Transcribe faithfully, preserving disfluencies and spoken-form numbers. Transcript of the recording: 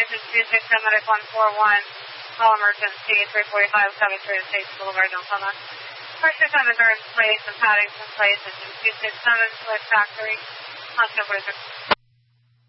Houston two six seven medic one four one. Call emergency three forty-five seven three States Boulevard, Oklahoma. First six seven Burns Place and Paddington Place, engine two six seven, Split Factory. Oscar forty-six.